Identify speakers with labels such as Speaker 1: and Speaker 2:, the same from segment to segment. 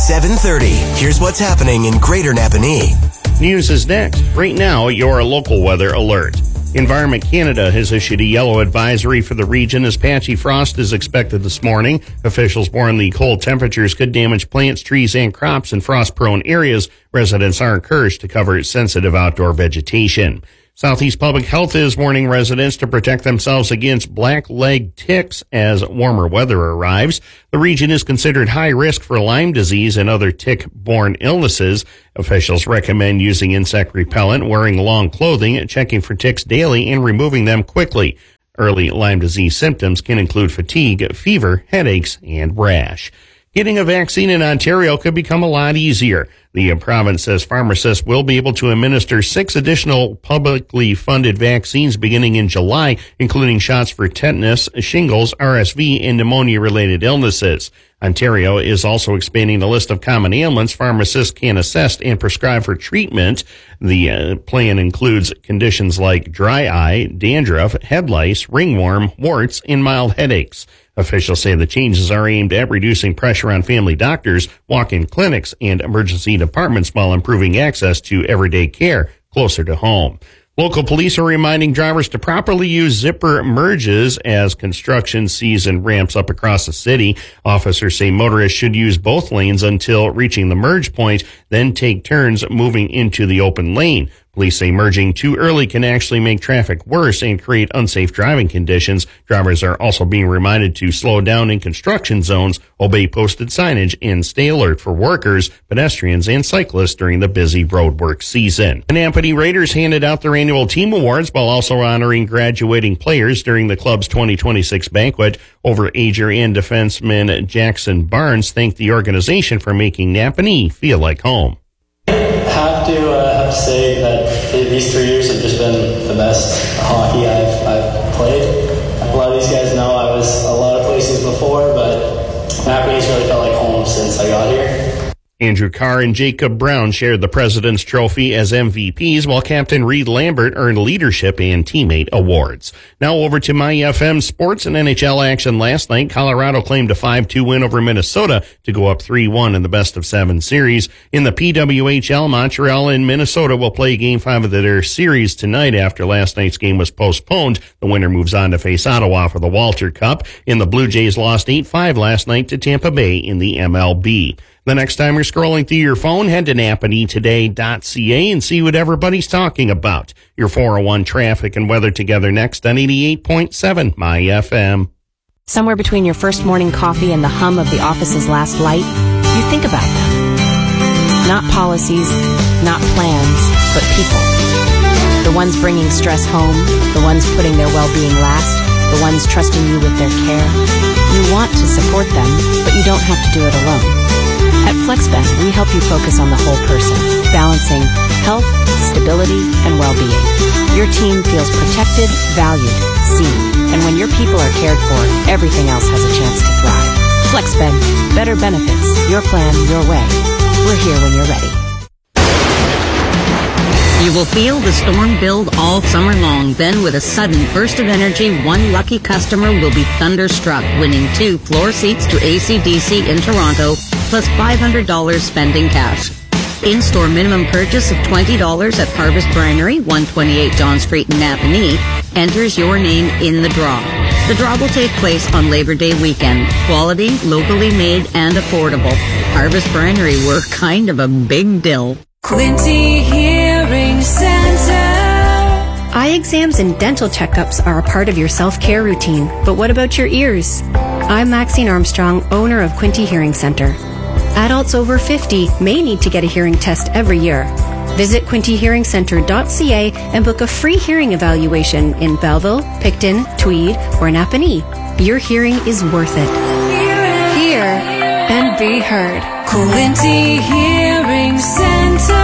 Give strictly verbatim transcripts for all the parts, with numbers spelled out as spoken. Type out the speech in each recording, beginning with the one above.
Speaker 1: seven thirty. Here's what's happening in Greater Napanee.
Speaker 2: News is next. Right now, your local weather alert. Environment Canada has issued a yellow advisory for the region as patchy frost is expected this morning. Officials warn the cold temperatures could damage plants, trees, and crops in frost-prone areas. Residents are encouraged to cover sensitive outdoor vegetation. Southeast Public Health is warning residents to protect themselves against black-leg ticks as warmer weather arrives. The region is considered high risk for Lyme disease and other tick-borne illnesses. Officials recommend using insect repellent, wearing long clothing, checking for ticks daily, and removing them quickly. Early Lyme disease symptoms can include fatigue, fever, headaches, and rash. Getting a vaccine in Ontario could become a lot easier. The province says pharmacists will be able to administer six additional publicly funded vaccines beginning in July, including shots for tetanus, shingles, R S V, and pneumonia-related illnesses. Ontario is also expanding the list of common ailments pharmacists can assess and prescribe for treatment. The uh, plan includes conditions like dry eye, dandruff, head lice, ringworm, warts, and mild headaches. Officials say the changes are aimed at reducing pressure on family doctors, walk-in clinics, and emergency departments while improving access to everyday care closer to home. Local police are reminding drivers to properly use zipper merges as construction season ramps up across the city. Officers say motorists should use both lanes until reaching the merge point, then take turns moving into the open lane. Police say merging too early can actually make traffic worse and create unsafe driving conditions. Drivers are also being reminded to slow down in construction zones, obey posted signage, and stay alert for workers, pedestrians, and cyclists during the busy roadwork season. The Napanee Raiders handed out their annual team awards while also honoring graduating players during the club's twenty twenty-six banquet. Overager and defenseman Jackson Barnes thanked the organization for making Napanee feel like home.
Speaker 3: Have to uh, have to say that these three years have just been the best hockey I've, I've played. A lot of these guys know I was a lot of places before, but Napanee's really felt like home since I got here.
Speaker 2: Andrew Carr and Jacob Brown shared the President's Trophy as M V Ps, while Captain Reed Lambert earned leadership and teammate awards. Now over to My F M Sports and N H L action last night. Colorado claimed a five two win over Minnesota to go up three one in the best of seven series. In the P W H L, Montreal and Minnesota will play game five of their series tonight after last night's game was postponed. The winner moves on to face Ottawa for the Walter Cup. And the Blue Jays lost eight five last night to Tampa Bay in the M L B. The next time you're scrolling through your phone, head to Napanee Today dot C A and see what everybody's talking about. Your four oh one traffic and weather together next on eighty-eight point seven My F M.
Speaker 4: Somewhere between your first morning coffee and the hum of the office's last light, you think about them. Not policies, not plans, but people. The ones bringing stress home, the ones putting their well-being last, the ones trusting you with their care. You want to support them, but you don't have to do it alone. At FlexBank, we help you focus on the whole person, balancing health, stability, and well-being. Your team feels protected, valued, seen, and when your people are cared for, everything else has a chance to thrive. FlexBank, better benefits, your plan, your way. We're here when you're ready.
Speaker 5: You will feel the storm build all summer long. Then, with a sudden burst of energy, one lucky customer will be thunderstruck, winning two floor seats to A C D C in Toronto, plus five hundred dollars spending cash. In-store minimum purchase of twenty dollars at Harvest Brinery, one twenty-eight John Street in Napanee, enters your name in the draw. The draw will take place on Labor Day weekend. Quality, locally made, and affordable. Harvest Brinery were kind of a big deal.
Speaker 6: Quinty Hearing Center.
Speaker 7: Eye exams and dental checkups are a part of your self-care routine, but what about your ears? I'm Maxine Armstrong, owner of Quinty Hearing Center. Adults over fifty may need to get a hearing test every year. Visit quinty hearing center dot C A and book a free hearing evaluation in Belleville, Picton, Tweed, or Napanee. Your hearing is worth it. Hear and be heard.
Speaker 6: Quinty Hearing Center.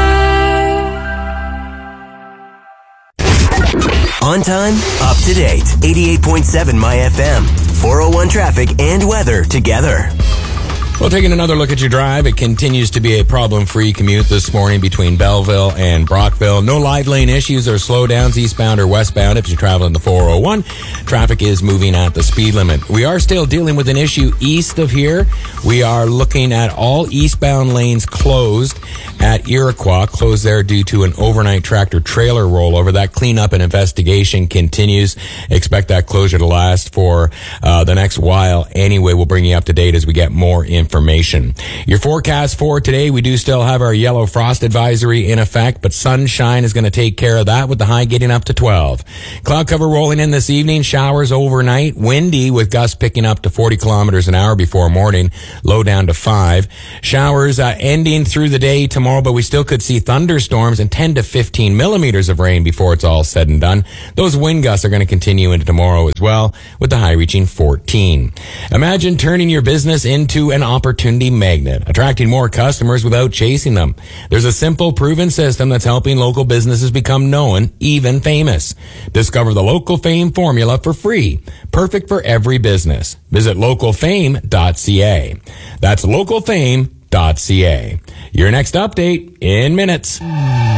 Speaker 1: On time, up to date. eighty-eight point seven My F M. four oh one traffic and weather together.
Speaker 8: Well, taking another look at your drive, it continues to be a problem-free commute this morning between Belleville and Brockville. No live lane issues or slowdowns eastbound or westbound if you're traveling the four oh one. Traffic is moving at the speed limit. We are still dealing with an issue east of here. We are looking at all eastbound lanes closed at Iroquois, closed there due to an overnight tractor-trailer rollover. That cleanup and investigation continues. Expect that closure to last for uh, the next while. Anyway, we'll bring you up to date as we get more information. Information. Your forecast for today, we do still have our yellow frost advisory in effect, but sunshine is going to take care of that with the high getting up to twelve. Cloud cover rolling in this evening, showers overnight, windy with gusts picking up to forty kilometers an hour before morning, low down to five. Showers uh, ending through the day tomorrow, but we still could see thunderstorms and ten to fifteen millimeters of rain before it's all said and done. Those wind gusts are going to continue into tomorrow as well, with the high reaching fourteen. Imagine turning your business into an opportunity magnet, attracting more customers without chasing them. There's a simple, proven system that's helping local businesses become known, even famous. Discover the Local Fame formula for free, perfect for every business. Visit local fame dot c a. That's local fame dot c a. Your next update in minutes.